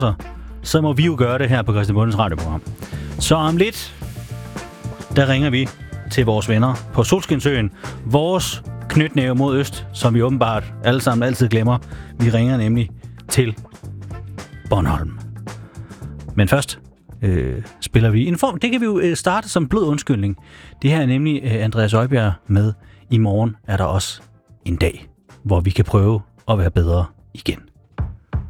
så må vi jo gøre det her på Christian Bondes radioprogram. Så om lidt, der ringer vi til vores venner på Solskinsøen. Vores knytnæve mod øst, som vi åbenbart alle sammen altid glemmer. Vi ringer nemlig til Bornholm. Men først spiller vi en form. Det kan vi jo starte som blød undskyldning. Det her er nemlig Andreas Oddbjerg med. I morgen er der også en dag, hvor vi kan prøve at være bedre igen.